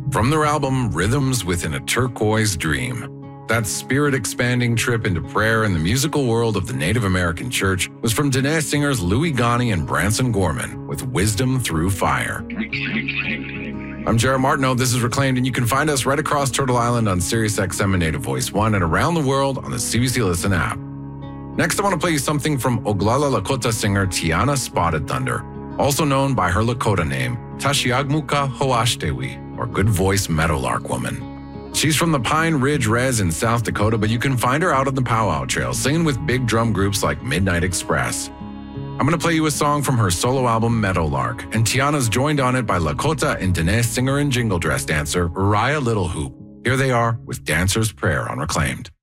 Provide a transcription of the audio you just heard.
From their album Rhythms Within a Turquoise Dream. That spirit-expanding trip into prayer and the musical world of the Native American church was from Diné singers Louis Ghani and Branson Gorman with Wisdom Through Fire. I'm Jared Martineau, this is Reclaimed, and you can find us right across Turtle Island on SiriusXM and Native Voice 1 and around the world on the CBC Listen app. Next, I want to play you something from Oglala Lakota singer Tiana Spotted Thunder, also known by her Lakota name, Tashiagmuka Hoashtewi, or Good Voice Meadowlark Woman. She's from the Pine Ridge Res in South Dakota, but you can find her out on the Powwow Trail, singing with big drum groups like Midnight Express. I'm going to play you a song from her solo album Meadowlark, and Tiana's joined on it by Lakota and Diné singer and jingle dress dancer Uriah Littlehoop. Here they are with Dancer's Prayer on Reclaimed.